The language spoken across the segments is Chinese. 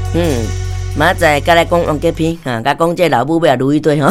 明仔再来讲王吉片甲讲这老母要撸一堆吼，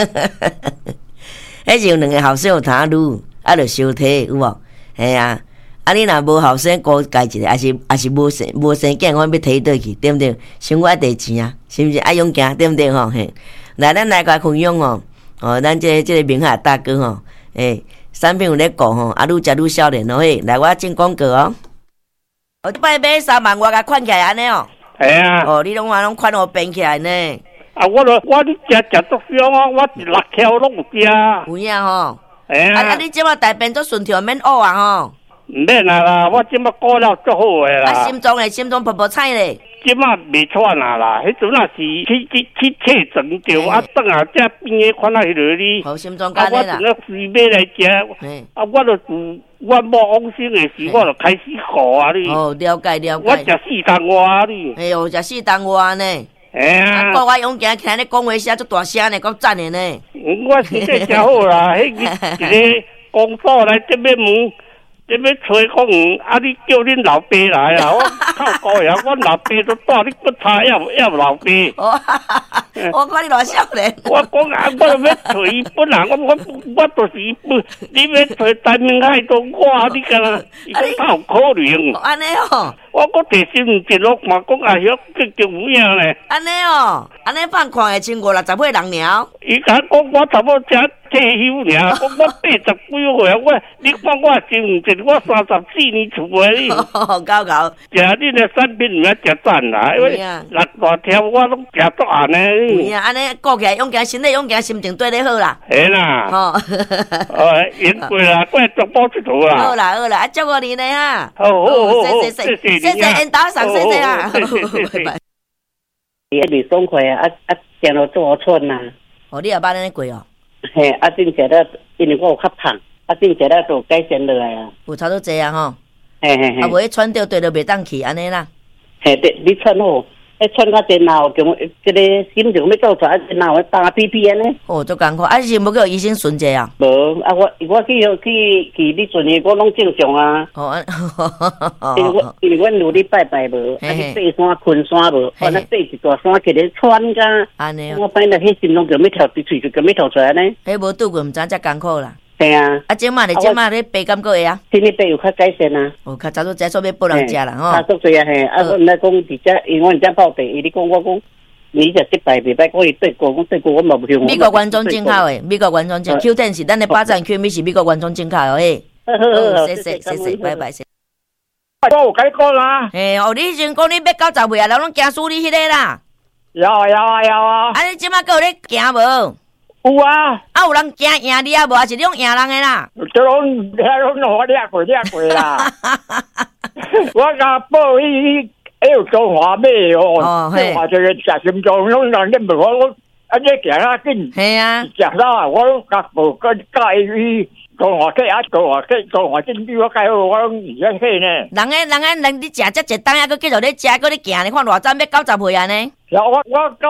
迄是有两个后生有通撸，就相体有无？嘿啊，你若无后生顾家一个，还是无生囝，我要摕倒去，对不对？生活得钱啊，是毋是？爱勇行，对不对吼？嘿，来咱来甲分享哦，咱这个明海大哥吼，产品有咧顾吼，愈食愈少年哦，嘿，来我进广告哦。即摆买3万外甲款起来安尼哦。 系啊。 你拢款互变起来呢？ 我你食足少啊，我6条拢有食。 有影吼。 系啊。 你即摆大便足顺畅，免呕啊吼。 唔免啦，我即摆过了足好诶啦。 心脏噗噗菜咧。 即摆未喘啦，迄阵啊是去切诊着，等下才变诶款啊迄落哩。 好心脏干咧啦。 我阵随买来食，我就我某往生诶时，我就开始哭啊你。 了解。 我食4顿外你。 食4顿外呢。国外勇行听你讲话声足大声呢，够赞的呢。 我身体真好啦，迄一个工作来这边问。你要找讲，你叫恁老爸来啊！我靠高呀，我老爸都带你不差，要老爸。 我看你偌少年。 我讲我要找伊本啊，我就是伊本。你要找陈明海都我，你干啦？伊讲较有可能。 安尼哦。 我第心一路嘛讲晓叫有影咧。 安尼哦，安尼放看会超过60岁人了。 伊甲讲我差不多才退休尔，我80几岁，你看我真唔真？我34年厝诶， 搞。 食恁诶产品唔要食赞啦，因为6大条我拢食足暗诶。 有影，安尼顾起来勇行，身体勇行，心情对咧好啦。 系啦。赢过啦，过足补一途啦。 好啦，祝贺你呢哈。 好，谢谢因导赏，谢谢啊。 拜拜。 也未爽快啊，行路做寸呐。 你也捌安尼过哦。 嘿，正食了，因为我有较胖，正食了就改善落来啊。 有差不多这样吼。 嘿。 无喘着对着袂当去安尼啦。 嘿，你喘好，喘到电脑就这个心情要做出来，电脑会打屁屁安尼。 足艰苦，是无叫医生巡者啊？ 无，我去你阵的，我拢正常啊。因为阮有咧拜无，你爬山困山无，我那爬一大山起来喘甲。 安尼。 我摆那迄心拢就要跳伫喙就要跳出来呢。 迄无拄过，毋知遮艰苦啦。 系啊。 即马咧爬敢过会啊？ 今日爬有较改善啊。 较早都在说要拨人食啦吼。 足侪啊嘿，我毋来讲伫遮，因为阮遮报地，伊咧讲我讲。你就失败袂歹，我伊对过，我嘛不向。 美国原装进口诶，美国原装进 Q10 是咱的巴赞 Q 米是美国原装进口哦嘿。谢谢，拜拜。 我有甲你讲啦。 你迄阵讲你要到10岁啊，人拢惊死你迄个啦。 有啊。 你即马搁有咧行无？ 有啊。 有人惊赢你啊无？还是你用赢人诶啦？ 这拢我掠过啦。我甲报伊。有中华买哦，中华这个食心脏，拢人咧问我，你行啊紧？ 系啊， 食啥？我拢甲无跟介意中华客中华真比我介好，我拢而家去呢。 人你食一当还佫继续咧食，佫咧行，你看偌早要90岁啊呢？ 我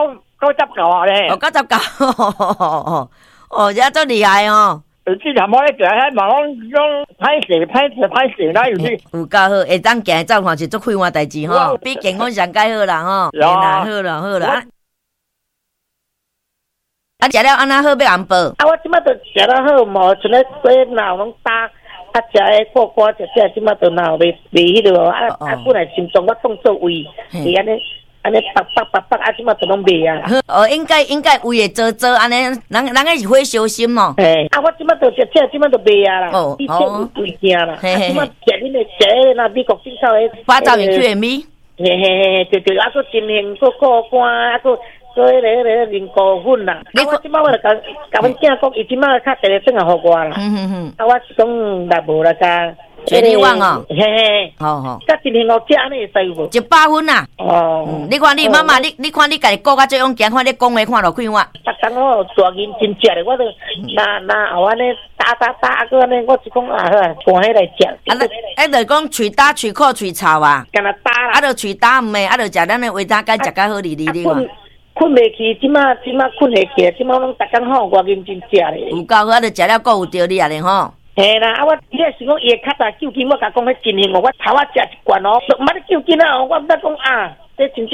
99啊咧。 99，这足厉害哦。 之前我咧行迄嘛拢歹势啦，有啲有够好，会当行走看是足快活代志吼，比健康上介好啦吼。好啦。食了安那好要安报？ 我即马都食了好，无像咧洗脑拢打，食诶过瓜食，即马都脑袂迄落，本来心脏我当做胃，是安尼拔，即马都拢袂啊。 应该胃会做安尼，人个是火烧心哦。 我即马都食，即马都袂啊啦。以前有胃惊啦，即马食恁诶食那美国进口诶。 八爪鱼 QMB。 对，佫金杏佫过关，佫迄个人工粉啦。我即马我就甲阮囝讲，伊即马较第日转来互我啦。我是讲若无啦甲。 全力旺哦， 嘿， 好， 甲一年5只安尼会使有无 ？100分啊！你看你妈妈，你看你家己顾甲最勇，看你讲话看落开我。 逐工我大认真食咧，我都那后安尼打，个安尼，我就讲啊，搬起来食。 就讲喙打、喙苦、喙臭啊。 干那打啦。 就喙打毋诶，就食咱诶维他钙食甲好哩哩哩。 困袂去，即马困会起，即马拢逐工好我认真食咧。 有够好，就食了够有道理啊咧吼。 嘿啦，我伊咧想讲伊会较早救筋，我甲讲迄真幸哦，我头仔食一罐哦，毋捌咧救筋啊，我毋知讲这真正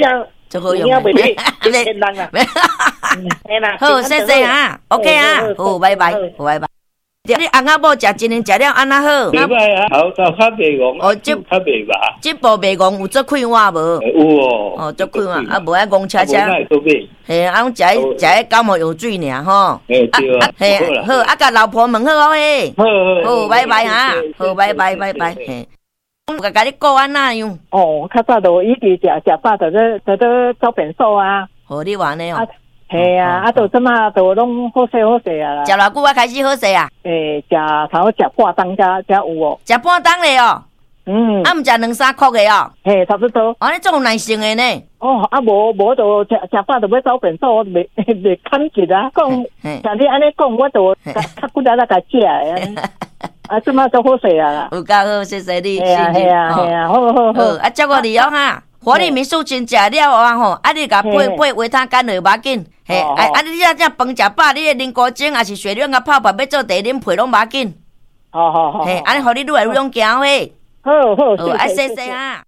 最好用。 你要袂哩，骗人啊！ 好，谢谢啊 ，OK 啊，好，拜拜，好，拜拜。你翁仔某食一年食了安那好？ 袂歹啊，好，较袂戆，哦，较袂吧。 这部袂戆，有做快活无？ 有哦。 哦，做快活，啊，无爱戆车车。嘿，啊，拢食迄感冒药水尔吼。 嘿，对啊。 嘿，好，啊，甲老婆问好嘿。 好， 拜拜哈，好，拜拜，拜拜。嘿，我甲你顾安那样？ 哦，较早就一直食饱，就走便所啊。 好，你话呢哦？ 嘿啊，啊，就即马就拢好势啊啦。 食偌久啊？开始好势啊？ 食差不多食半当才有哦。 食半当嘞哦。啊，毋食2-3箍的哦。 嘿，差不多。 啊，你总有耐性的呢。 哦，啊无就食饱就要走便所，袂抗拒啊。讲，像你安尼讲，我就较骨力甲食的。啊，即马都好势啊啦。 有够好，谢谢你。 系啊，好。 啊，照顾你哦哈。活力民宿真食了啊吼，啊你甲配维他干就无紧。嘿，啊你这饭食饱，你的啉高精还是血量甲泡泡要做茶啉配拢无紧。 好。 嘿，安尼互你愈来愈勇行嘿。 好， 啊谢谢啊。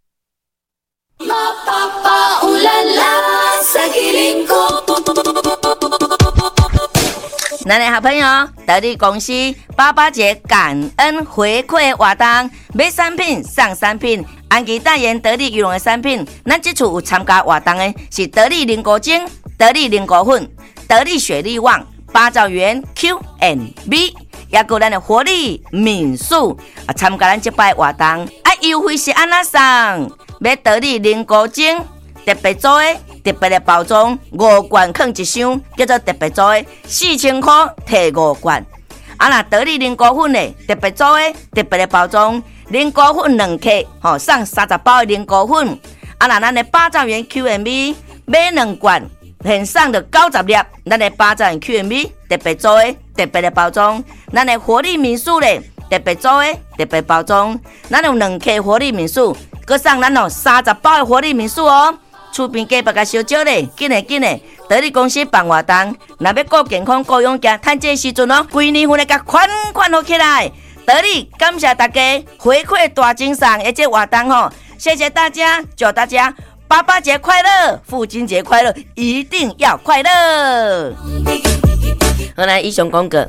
咱的好朋友得力公司88节感恩回馈活动，买产品送产品，安琪代言得力羽绒的产品。咱这次有参加活动的是得力凝固精、得力凝固粉、得力雪力旺、八兆元 Q&B， 也有咱的活力民宿啊，参加咱这摆活动啊，优惠是安那送？买得力凝固精特别做的。特别的包装，5罐放一箱，叫做特别做的，4000块摕5罐。啊，那得力凝固粉的特别做的特别的包装，凝固粉2克，送30包的凝固粉。啊，那咱的8兆元 Q&B 买2罐，现送的90粒，咱的8兆元 Q&B 特别做的特别的包装。咱的活力民宿的特别做的特别包装，咱有2克活力民宿，佮送咱30包的活力民宿哦。厝边隔壁甲烧酒咧，紧诶！得力公司办活动，若要顾健康、顾勇健，趁这时阵哦，规年份来甲款好起来。得力感谢大家回馈大精神的这活动吼，谢谢大家，祝大家88节快乐，父亲节快乐，一定要快乐。好，来以上广告。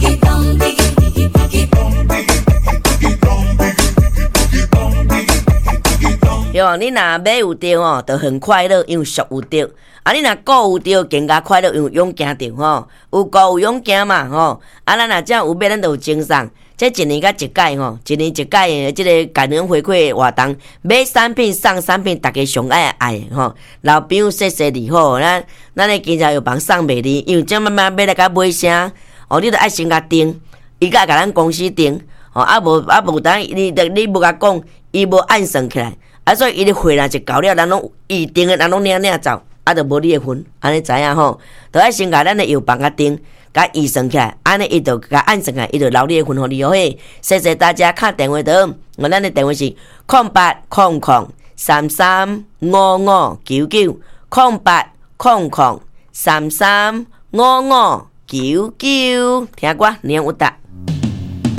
哟，你若买有着哦，就很快乐，因为俗有着；啊，你若顾有着，更加快乐，因为勇行着吼。有顾有勇行嘛吼。啊，咱若这样有买，咱就有精神。这一年甲一届吼，一年一届的这个感恩回馈活动，买产品送产品，大家上爱吼。老朋友谢谢你吼，咱的经常有帮送袂离，因为这慢慢买来甲尾声，哦，你着爱先甲订，伊甲咱公司订，哦，啊无等你无甲讲，伊无按算起来。啊，所以伊的货若是到了，咱拢预定的，咱拢领走，啊，就无你的份，安尼知影吼？着爱先甲咱的药房甲订，甲预算起来，安尼伊就甲按算起来，伊就留你的份互你哦嘿。谢谢大家敲电话到，我咱的电话是0800335599 0800335599，听歌，念有答。